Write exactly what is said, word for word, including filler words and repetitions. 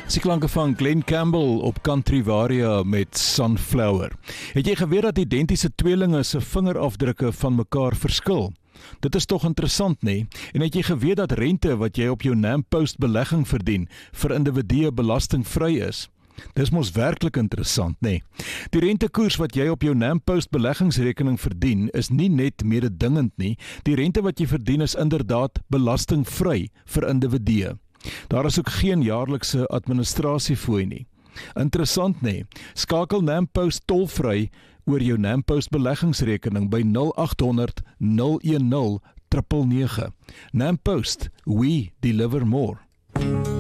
Dis die klanke van Glen Campbell op Country Varia met Sunflower. Het jy geweet dat identiese tweelinge se vingerafdrukke van mekaar verskil? Dit is tog interessant, nee? En het jy geweet dat rente wat jy op jou NamPost belegging verdien vir individue belastingvry is? Dis mos werklik interessant, nee? Die rentekoers wat jy op jou NamPost beleggingsrekening verdien is nie net mededingend nie, die rente wat jy verdien is inderdaad belastingvry vir individue. Daar is ook geen jaarlikse administrasiefooi nie. Interessant nee, skakel NamPost tolvry oor jou NamPost beleggingsrekening by nul agt honderd nul een nul nege nege nege. NamPost, we deliver more.